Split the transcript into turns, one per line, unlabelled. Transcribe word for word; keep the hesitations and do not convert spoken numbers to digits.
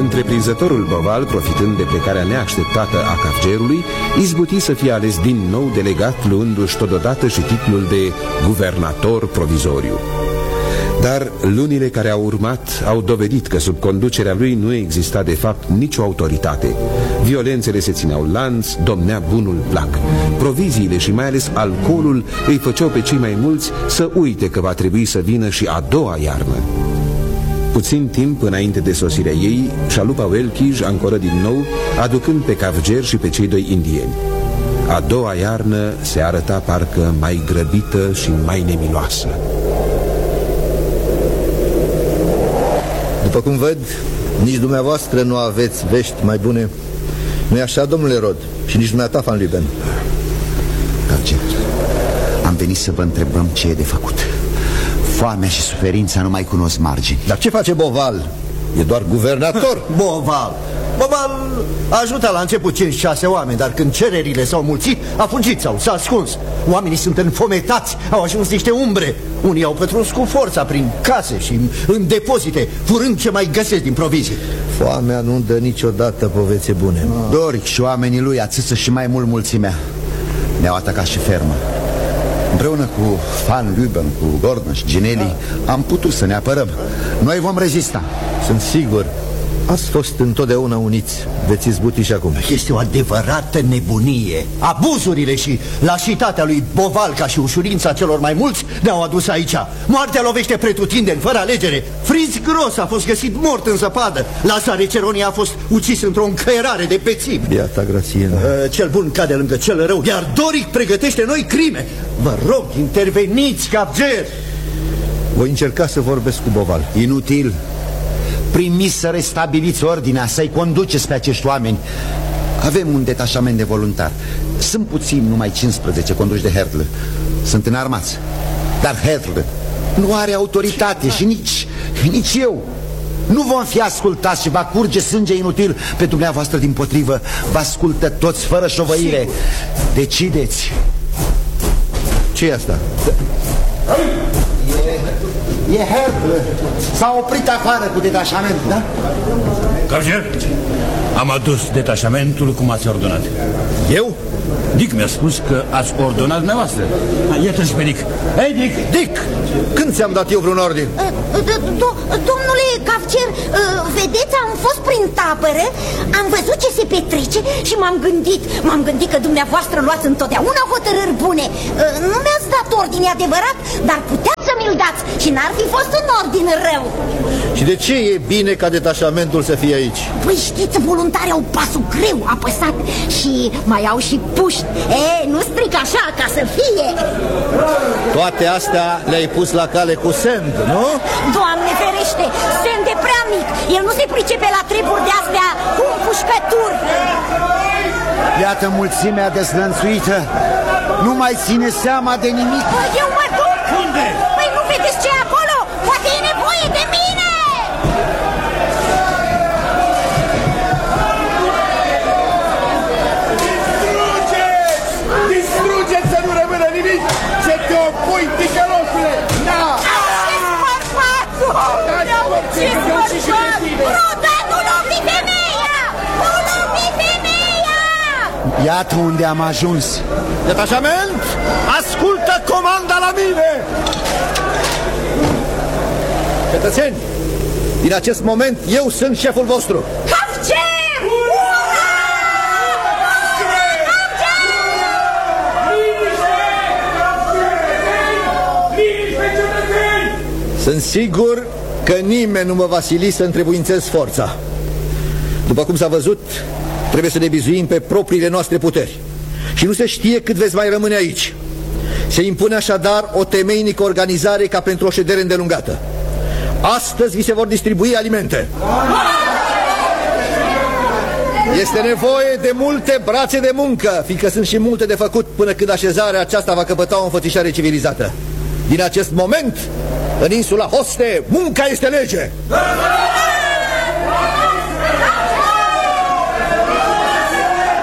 Întreprinzătorul Boval, profitând de plecarea neașteptată a Cafgerului, izbuti să fie ales din nou delegat, luându-și totodată și titlul de guvernator provizoriu. Dar lunile care au urmat au dovedit că sub conducerea lui nu exista de fapt nicio autoritate. Violențele se țineau lanț, domnea bunul plac. Proviziile și mai ales alcoolul îi făceau pe cei mai mulți să uite că va trebui să vină și a doua iarnă. Puțin timp înainte de sosirea ei, șalupa Welkij ancoră din nou, aducând pe Cafger și pe cei doi indieni. A doua iarnă se arăta parcă mai grăbită și mai nemiloasă.
După cum văd, nici dumneavoastră nu aveți vești mai bune. Nu-i așa, domnule Rod? Și nici dumneata, Van Lüben.
Cafger, am venit să vă întrebăm ce e de făcut. Foamea și suferința nu mai cunosc margini.
Dar ce face Boval? E doar guvernator.
Boval Boval a ajutat la început cinci șase oameni, dar când cererile s-au mulțit, a fugit sau s-a ascuns. Oamenii sunt înfometați, au ajuns niște umbre. Unii au pătruns cu forța prin case și în depozite, furând ce mai găsesc din provizii.
Foamea nu dă niciodată povețe bune.
Doric și oamenii lui ațâță și mai mult mulțimea. Ne-au atacat și fermă. Împreună cu Van Lüben, cu Gordon și Ginelli, am putut să ne apărăm. Noi vom rezista.
Sunt sigur. Ați fost întotdeauna uniți. Veți izbuti și acum.
Este o adevărată nebunie. Abuzurile și lașitatea lui Boval, ca și ușurința celor mai mulți, ne-au adus aici. Moartea lovește pretutindeni, fără alegere. Fritz Gross a fost găsit mort în zăpadă. Lazare Ceroni a fost ucis într-o încăierare de pețimi.
Biata Grațiela.
uh, Cel bun cade lângă cel rău, iar Doric pregătește noi crime. Vă rog, interveniți, Cafger.
Voi încerca să vorbesc cu Boval.
Inutil. Primiți să restabiliți ordinea, să-i conduceți pe acești oameni. Avem un detașament de voluntari. Sunt puțini, numai cincisprezece, conduși de Hertle. Sunt înarmați. Dar Hertle nu are autoritate și nici, nici eu. Nu vom fi ascultați și va curge sânge inutil. Pe dumneavoastră, dimpotrivă, vă ascultă toți fără șovăire. Decideți.
Ce e asta?
E Hertle. S-a oprit afară cu detașamentul, da?
Cafger, am adus detașamentul cum ați ordonat.
Eu?
Dick mi-a spus că ați ordonat dumneavoastră. Iată-și pe Dick. Hei, Dick!
Dick! Când ți-am dat eu vreun ordin?
Domnule Cafger, vedeți, am fost prin tabără, am văzut ce se petrece și m-am gândit M-am gândit că dumneavoastră luați întotdeauna hotărâri bune. Nu mi-ați dat ordine adevărat, dar puteați să mi-l dați și n-ar fi fost un ordin rău.
Și de ce e bine ca detașamentul să fie aici?
Păi știți, voluntarii au pasul greu apăsat și mai au și puști. E, nu stric așa ca să fie.
Toate astea le-ai pus la cale cu Sand, nu?
Doamne ferește, Sand e prea mic. El nu se pricepe la treburi de-astea cu împușcături.
Iată mulțimea dezlănțuită. Nu mai ține seama de nimic.
Păi eu mă duc.
Unde?
Păi nu vedeți ce e acolo? Poate e nevoie de mine.
Distrugeți! Distrugeți să nu rămână nimic! Ce te opui, ticăloșule! Na!
Ce-ți bărbatul! Ce-ți bărbatul! Ruda, nu lovi femeia! Nu lovi femeia!
Iată unde am ajuns.
Detașament, ascultă comanda la mine! Cetățeni, din acest moment eu sunt șeful vostru.
Cafger!
Sunt sigur că nimeni nu mă va sili să întrebuințez forța. După cum s-a văzut, trebuie să ne bizuim pe propriile noastre puteri. Și nu se știe cât veți mai rămâne aici. Se impune așadar o temeinică organizare ca pentru o ședere îndelungată. Astăzi vi se vor distribui alimente. Este nevoie de multe brațe de muncă, fiindcă sunt și multe de făcut până când așezarea aceasta va căpăta o înfățișare civilizată. Din acest moment, în insula Hoste, munca este lege.